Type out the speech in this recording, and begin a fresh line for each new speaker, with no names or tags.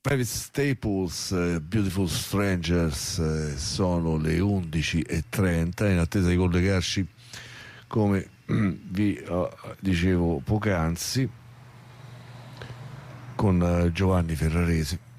Mavis Staples, Beautiful Strangers, sono le 11:30, in attesa di collegarci, come vi dicevo poc'anzi, con Giovanni Ferraresi,